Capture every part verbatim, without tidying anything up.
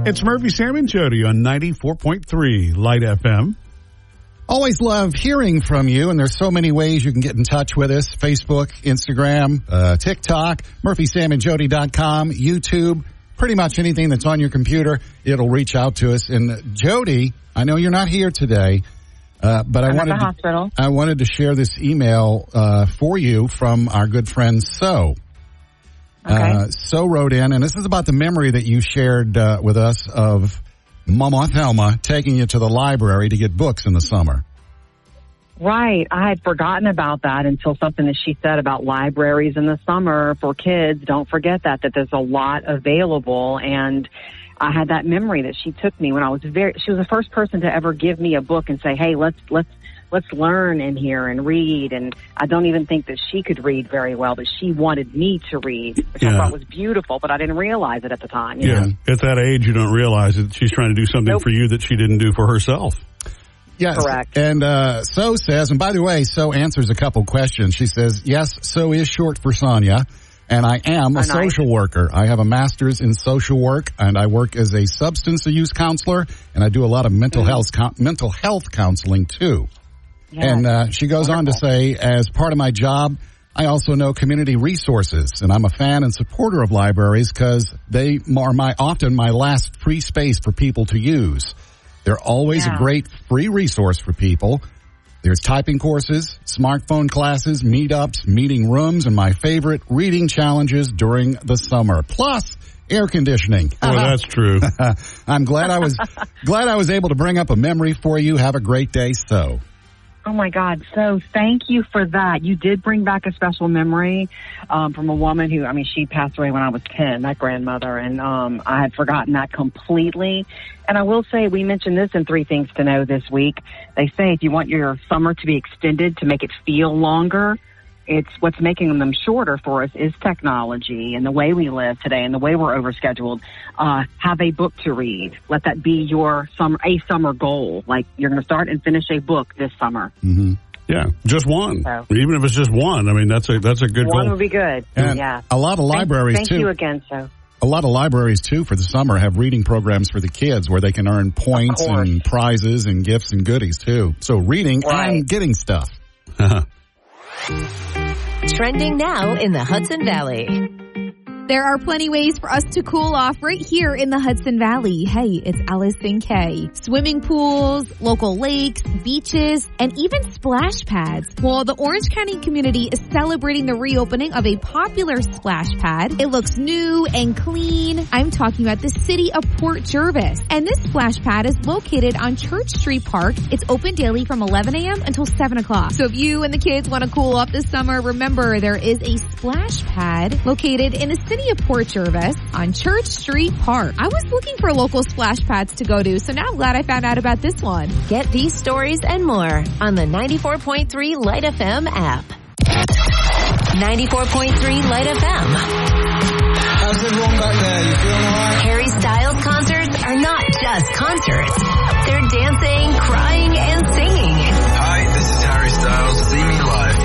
It's Murphy, Sam, and Jody on ninety-four point three Light F M. Always love hearing from you, and there's so many ways you can get in touch with us. Facebook, Instagram, uh, TikTok, Murphy Sam and Jody dot com, YouTube, pretty much anything that's on your computer, it'll reach out to us. And Jody, I know you're not here today, uh, but I I'm wanted at the hospital. To, I wanted to share this email uh, for you from our good friend So. Okay. Uh, So wrote in, and this is about the memory that you shared uh, with us of Mama Thelma taking you to the library to get books in the summer. Right. I had forgotten about that until something that she said about libraries in the summer for kids. Don't forget that, that there's a lot available. And I had that memory that she took me when I was very, she was the first person to ever give me a book and say, hey, let's, let's, let's learn in here and read. And I don't even think that she could read very well, but she wanted me to read, which Yeah. I thought was beautiful, but I didn't realize it at the time. You Yeah. know? At that age, you don't realize that she's trying to do something Nope. for you that she didn't do for herself. Yes. Correct. And uh, So says, and by the way, So answers a couple questions. She says, yes, So is short for Sonia, and I am a Oh, nice. social worker. I have a master's in social work, and I work as a substance use counselor, and I do a lot of mental Mm-hmm. health co- mental health counseling, too. Yes. And uh, she goes on to say, as part of my job, I also know community resources, and I'm a fan and supporter of libraries because they are my often my last free space for people to use. They're always Yeah. a great free resource for people. There's typing courses, smartphone classes, meetups, meeting rooms, and my favorite, reading challenges during the summer. Plus, air conditioning. Oh, that's true. I'm glad I was glad I was able to bring up a memory for you. Have a great day, So. Oh, my God. So thank you for that. You did bring back a special memory um, from a woman who, I mean, she passed away when I was ten, that grandmother, and um, I had forgotten that completely. And I will say, we mentioned this in Three Things to Know this week. They say if you want your summer to be extended, to make it feel longer, it's what's making them shorter for us is technology and the way we live today and the way we're overscheduled. Uh, have a book to read. Let that be your summer, a summer goal. Like you're going to start and finish a book this summer. Mm-hmm. Yeah, just one. So. Even if it's just one, I mean, that's a that's a good One goal. would be good. And Yeah. a lot of libraries, Thank, too. thank you again, so. A lot of libraries, too, for the summer have reading programs for the kids where they can earn points course. and prizes and gifts and goodies, too. So reading Right. and getting stuff. Trending now in the Hudson Valley. There are plenty ways for us to cool off right here in the Hudson Valley. Hey, it's Allison Kay. Swimming pools, local lakes, beaches, and even splash pads. Well, the Orange County community is celebrating the reopening of a popular splash pad. It looks new and clean. I'm talking about the city of Port Jervis. And this splash pad is located on Church Street Park. It's open daily from eleven a.m. until seven o'clock. So if you and the kids want to cool off this summer, remember there is a splash pad located in the city of Port Jervis on Church Street Park. I was looking for local splash pads to go to, so now I'm glad I found out about this one. Get these stories and more on the ninety-four point three Light F M app. ninety-four point three Light F M. How's everyone back there? You feeling alright? Harry Styles concerts are not just concerts. They're dancing, crying, and singing. Hi, this is Harry Styles. See me live.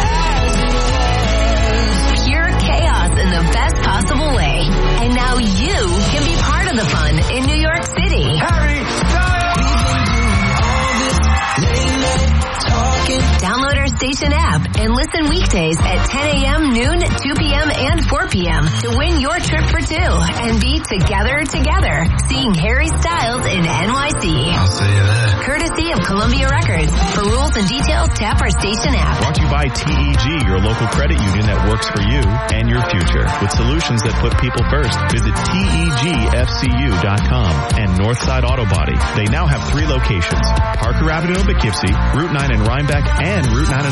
Pure chaos in the best possible way. And now you can be part of the fun in New York City. Harry Styles! Download our station app and listen weekdays at ten a.m., noon, two p.m., and four p.m. to win your trip for two and be together together seeing Harry Styles in N Y C. I'll see you there. Courtesy of Columbia Records. For rules and details, tap our station app. Brought to you by T E G, your local credit union that works for you and your future. With solutions that put people first, visit T E G F C U dot com and Northside Auto Body. They now have three locations: Parker Avenue in Poughkeepsie, Route nine in Rhinebeck, and Route nine in